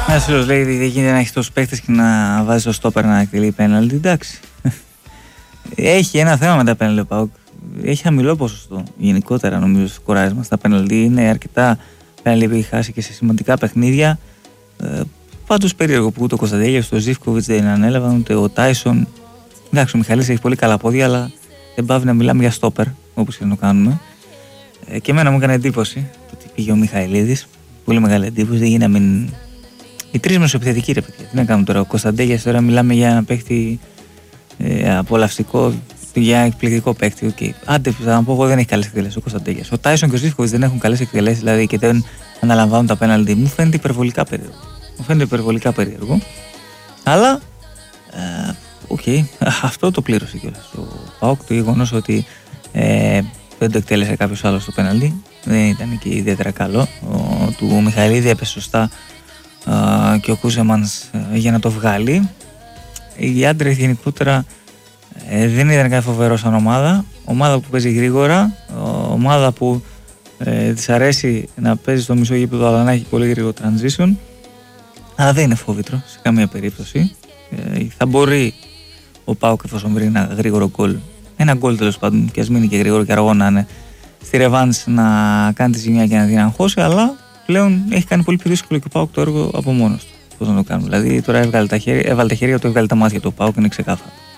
Ένας φίλος λέει δεν γίνεται να έχει τόσους παίκτες και να βάζει το στόπερ να εκτελεί πέναλτι. Εντάξει. Έχει ένα θέμα με τα πέναλτι ο ΠΑΟΚ. Έχει χαμηλό ποσοστό. Γενικότερα νομίζω στο σκοράρισμα στα πέναλτι. Είναι αρκετά πέναλτι που έχει χάσει και σε σημαντικά παιχνίδια. Πάντως περίεργο που ούτε ο Κωνσταντέλιας, ο Ζίβκοβιτς δεν ανέλαβαν, ούτε ο Τάισον. Εντάξει, ο Μιχαλής έχει πολύ καλά πόδια, αλλά δεν πάβει να μιλάμε για στόπερ όπως και να το κάνουμε. Και εμένα μου έκανε εντύπωση το ότι πήγε ο Μιχαηλίδης. Πολύ μεγάλη εντύπωση. Δεν γίνει να μην. Οι τρεις μεσοεπιθετικοί ρε παιδιά. Τι να κάνουμε τώρα. Ο Κωνσταντέλιας τώρα μιλάμε για ένα παίχτη απολαυστικό, για ένα εκπληκτικό παίχτη. Okay. Άντε, θα να πω εγώ δεν έχει καλές εκτελέσεις ο Κωνσταντέλιας. Ο Τάισον και ο Ζίβκοβιτς δεν έχουν καλές εκτελέσεις δηλαδή και δεν αναλαμβάνουν τα πέναλτι. Μου φαίνεται υπερβολικά περίεργο. Αλλά αυτό το πλήρωσε κιόλας. Ο ΠΑΟΚ, το γεγονός ότι δεν το εκτέλεσε κάποιος άλλος το πέναλτι δεν ήταν και ιδιαίτερα καλό. Του Μιχαηλίδη έπεσε σωστά και ο Κούζεμανς για να το βγάλει. Οι άντρες γενικότερα δεν ήταν κάτι φοβερό σαν ομάδα που παίζει γρήγορα, ομάδα που της αρέσει να παίζει στο μισό γήπεδο αλλά να έχει πολύ γρήγορο transition, αλλά δεν είναι φόβητρο σε καμία περίπτωση. Θα μπορεί ο ΠΑΟΚ εφόσον βρει ένα γρήγορο γκολ, ένα γκολ τέλος πάντων και ας μείνει και γρήγορο και αργό να είναι στη ρεβάνς, να κάνει τη ζημιά και να την αγχώσει, αλλά πλέον έχει κάνει πολύ πιο δύσκολο και ο ΠΑΟΚ το έργο από μόνος του. Πώς να το κάνουμε. Δηλαδή τώρα έβαλε τα χέρια του, έβγαλε τα μάτια του. Ο ΠΑΟΚ είναι ξεκάθαρο.